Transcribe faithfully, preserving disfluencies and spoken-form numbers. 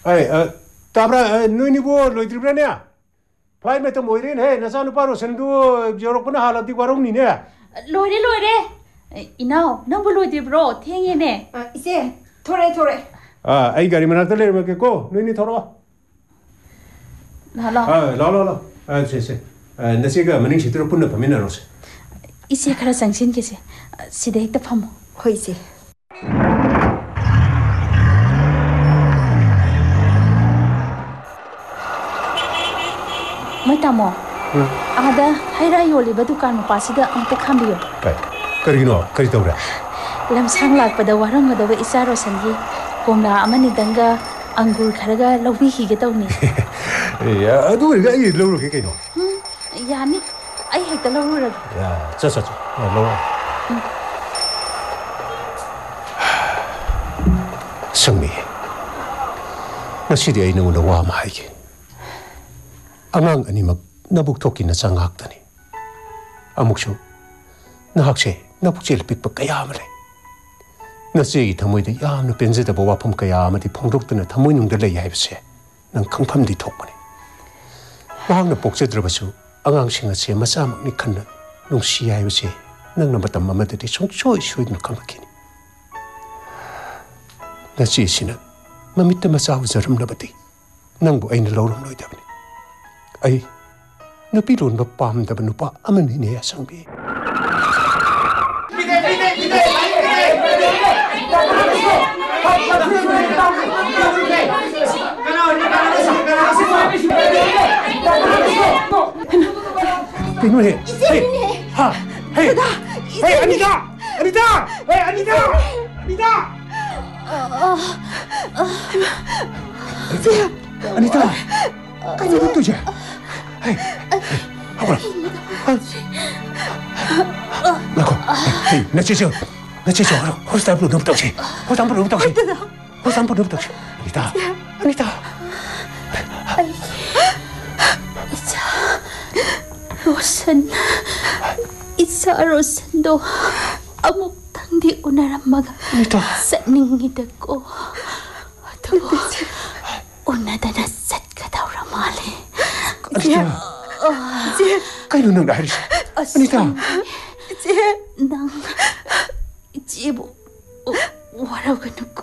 Hey, uh, tabra, no ni bo loy tribra ne. Flight में तो मोइरेन है नशा नुपा रोशन दो जोरों को ना हालत दी वारों नहीं ने लोरे लोरे इनाओ नंबर लोई दी ब्रो थेंगे ने इसे थोड़े थोड़े आ आई गाड़ी में ना तले में के को नहीं नहीं थोड़ा ला ला आ ला ला ला आ से से नशे का मनिंग चित्रों पुन्ना पमिना रोसे इसे खरा संगसिन के से सीधे एक तफामो होई से मैं तामो आधा हैरा योली बदुकान मुपासिदा अंत खामियो काय करिनो करि तौरा लमसांग लाकपदा वारंग मदव इसा रोसनगी कोमला अमनि दंगा अंगूर खरगा लौबी हिगे तौनी या अदु गा इ लौरो के कइनो यानी आई हेक्ता लौरो या च च च लौरो संमी नसिदि ai नंगो वा मा हाइगे Angang animak nabuk toki na sangak tani. Amukso, nahakse nabuksil pikpak kaya male. Nasigi tamoy de yam na penze da bawa pum kaya amati pongdok na tamoy nung dalay yaibse nang kangpam di tok mani. Mahang na pokse drabasu angang singa se masamak ni kanna nung siya yaibse nang namatam mamada di song choy choy na kamakini. Nasigi sina mamita masaw zaram nabati nang bu ay nalawram loy dabni. Ay, napilon ba pam da nupa aman ini ya sangbi. Pinu he, hey, ha, hey, hey, Anita, Anita, hey, Anita, Anita. Anita, kamu betul je. Hey, apa? Lagu, hey, nak cecil, nak cecil, harus tak perlu nampak sih, harus tak perlu nampak sih, harus tak perlu nampak sih. Anita, Anita. Isa, Rosan, Isa Rosan do, amuk tangdi unaramag. Anita. Saningid ako. Ato, unada na sat ka daw ramali. Anita, kayo nang dahil siya. Anita. Nang, Jibo, waraw ka